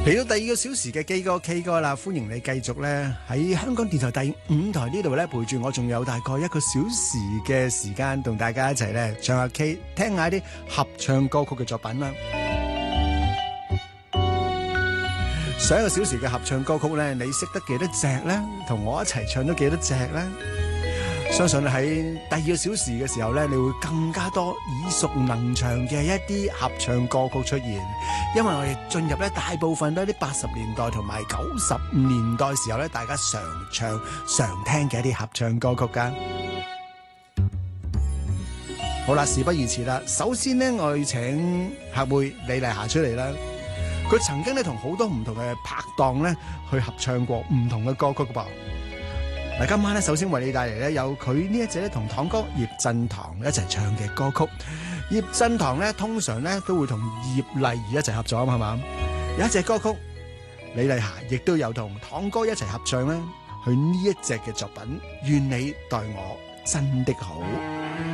嚟到第二個小時嘅基歌 K 歌啦，歡迎你繼續咧喺香港電台第5台呢度咧陪住我，仲有大概1個小時嘅時間，同大家一齊咧唱下 K， 聽下啲合唱歌曲嘅作品啦。上一個小時嘅合唱歌曲咧，你識得幾多隻咧？同我一齊唱咗幾多隻咧？相信喺第二個小時嘅時候咧，你會更加多耳熟能詳嘅一啲合唱歌曲出現，因為我哋進入咧大部分都係啲80年代同埋90年代時候咧，大家常唱常聽嘅一啲合唱歌曲噶。好啦，事不宜遲啦，首先呢，我要請客妹李麗霞出嚟啦。佢曾經咧同好多唔同嘅拍檔咧去合唱過唔同嘅歌曲噃。嗱，今晚咧首先為你帶嚟咧有佢呢一隻咧同堂哥葉振棠一齊唱嘅歌曲。葉振棠咧通常咧都會同葉麗儀一齊合作啊，係嘛？有一隻歌曲李麗霞亦都有同堂哥一齊合唱啦。佢呢一隻嘅作品《願你待我真的好》。